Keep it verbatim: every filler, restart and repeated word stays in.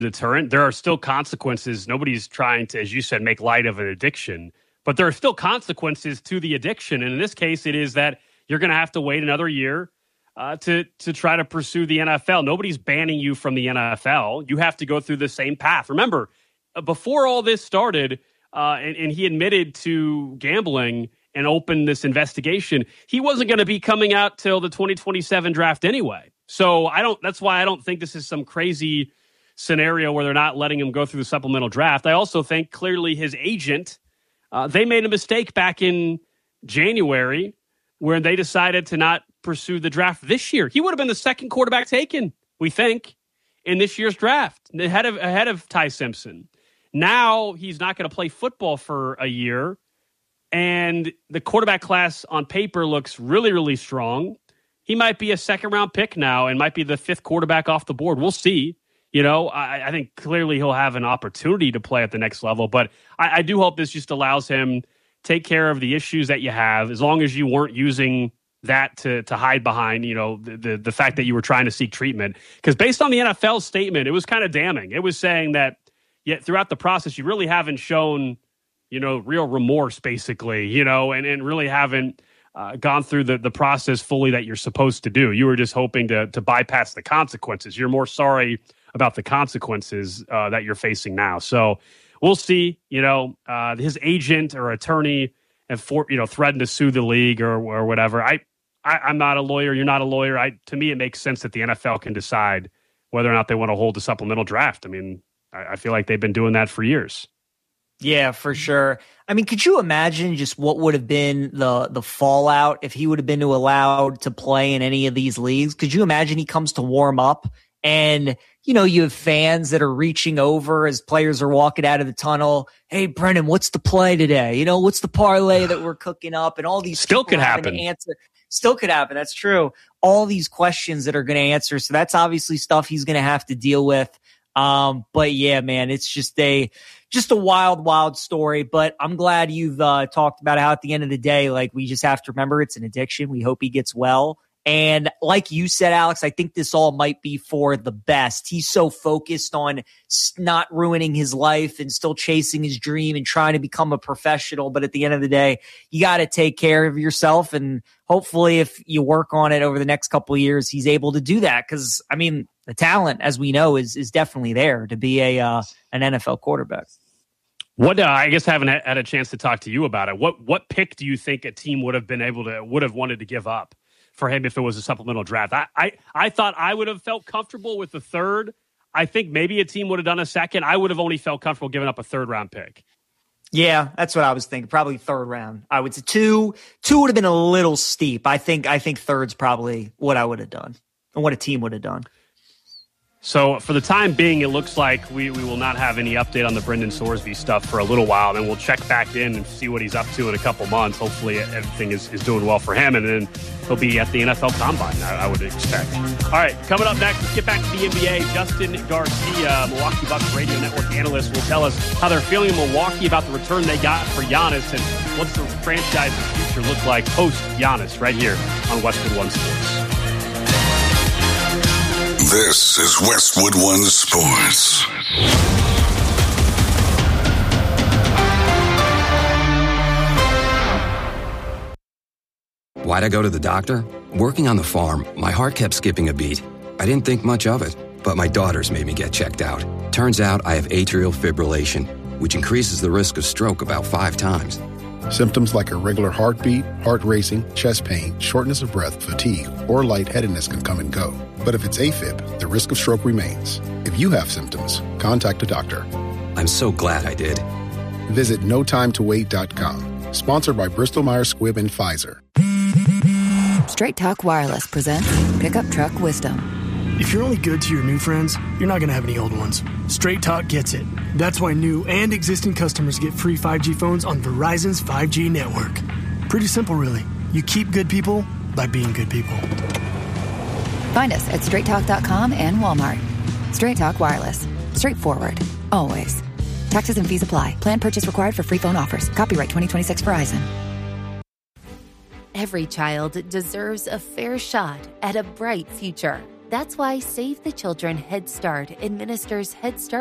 deterrent. There are still consequences. Nobody's trying to, as you said, make light of an addiction, but there are still consequences to the addiction. And in this case, it is that you're going to have to wait another year uh, to to try to pursue the N F L. Nobody's banning you from the N F L. You have to go through the same path. Remember, before all this started, uh, and, and he admitted to gambling and opened this investigation, he wasn't going to be coming out till the twenty twenty-seven draft anyway. So I don't. That's why I don't think this is some crazy scenario where they're not letting him go through the supplemental draft. I also think clearly his agent, uh, they made a mistake back in January where they decided to not pursue the draft this year. He would have been the second quarterback taken, we think, in this year's draft, ahead of ahead of Ty Simpson. Now he's not going to play football for a year, and the quarterback class on paper looks really, really strong. He might be a second-round pick now and might be the fifth quarterback off the board. We'll see. You know, I, I think clearly he'll have an opportunity to play at the next level, but I, I do hope this just allows him take care of the issues that you have, as long as you weren't using that to to hide behind, you know, the, the, the fact that you were trying to seek treatment. Because based on the N F L statement, it was kind of damning. It was saying that yet throughout the process, you really haven't shown, you know, real remorse, basically, you know, and, and really haven't uh, gone through the, the process fully that you're supposed to do. You were just hoping to to bypass the consequences. You're more sorry about the consequences uh, that you're facing now. So we'll see. You know, uh, his agent or attorney have for, you know threatened to sue the league or or whatever. I, I I'm not a lawyer. You're not a lawyer. I to me it makes sense that the N F L can decide whether or not they want to hold a supplemental draft. I mean, I, I feel like they've been doing that for years. Yeah, for sure. I mean, could you imagine just what would have been the the fallout if he would have been allowed to play in any of these leagues? Could you imagine he comes to warm up and, you know, you have fans that are reaching over as players are walking out of the tunnel. Hey, Brennan, what's the play today? You know, what's the parlay that we're cooking up? And all these still could happen. Answer. Still could happen. That's true. All these questions that are going to answer. So that's obviously stuff he's going to have to deal with. Um, but yeah, man, it's just a, just a wild, wild story. But I'm glad you've uh, talked about how at the end of the day, like, we just have to remember it's an addiction. We hope he gets well. And like you said, Alex, I think this all might be for the best. He's so focused on not ruining his life and still chasing his dream and trying to become a professional. But at the end of the day, you got to take care of yourself. And hopefully if you work on it over the next couple of years, he's able to do that. Because, I mean, the talent, as we know, is is definitely there to be a uh, an N F L quarterback. What uh, I guess I haven't had a chance to talk to you about it. What what pick do you think a team would have been able to would have wanted to give up for him if it was a supplemental draft? I, I, I thought I would have felt comfortable with the third. I think maybe a team would have done a second. I would have only felt comfortable giving up a third round pick. Yeah, that's what I was thinking. Probably third round. I would say two. Two would have been a little steep. I think. I think third's probably what I would have done, and what a team would have done. So for the time being, it looks like we, we will not have any update on the Brendan Sorsby stuff for a little while. And we'll check back in and see what he's up to in a couple months. Hopefully everything is, is doing well for him. And then he'll be at the N F L Combine, I, I would expect. All right, coming up next, let's get back to the N B A. Justin Garcia, Milwaukee Bucks Radio Network analyst, will tell us how they're feeling in Milwaukee about the return they got for Giannis and what's the franchise's future look like post Giannis right here on Westwood One Sports. This is Westwood One Sports. Why'd I go to the doctor? Working on the farm, my heart kept skipping a beat. I didn't think much of it, but my daughters made me get checked out. Turns out I have atrial fibrillation, which increases the risk of stroke about five times. Symptoms like irregular heartbeat, heart racing, chest pain, shortness of breath, fatigue, or lightheadedness can come and go. But if it's AFib, the risk of stroke remains. If you have symptoms, contact a doctor. I'm so glad I did. Visit no time to wait dot com. Sponsored by Bristol Myers Squibb and Pfizer. Straight Talk Wireless presents Pickup Truck Wisdom. If you're only good to your new friends, you're not going to have any old ones. Straight Talk gets it. That's why new and existing customers get free five G phones on Verizon's five G network. Pretty simple, really. You keep good people by being good people. Find us at straight talk dot com and Walmart. Straight Talk Wireless. Straightforward. Always. Taxes and fees apply. Plan purchase required for free phone offers. Copyright twenty twenty-six Verizon. Every child deserves a fair shot at a bright future. That's why Save the Children Head Start administers Head Start